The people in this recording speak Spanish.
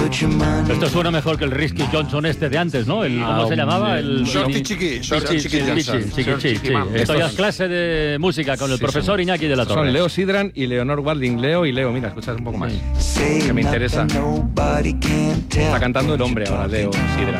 Esto suena mejor que el Risky Johnson este de antes, ¿no? ¿Cómo se llamaba? El Shorty Chiqui Johnson. Esto ya es clase de música con el profesor Iñaki de la Torre. Son Leo Sidran y Leonor Walding. Leo y Leo, mira, escuchad un poco más. Que me interesa. Está cantando el hombre ahora, Leo Sidran.